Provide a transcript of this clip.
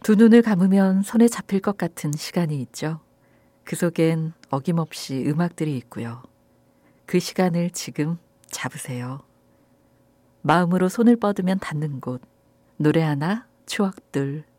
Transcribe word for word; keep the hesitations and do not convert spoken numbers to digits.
두 눈을 감으면 손에 잡힐 것 같은 시간이 있죠. 그 속엔 어김없이 음악들이 있고요. 그 시간을 지금 잡으세요. 마음으로 손을 뻗으면 닿는 곳, 노래 하나, 추억들.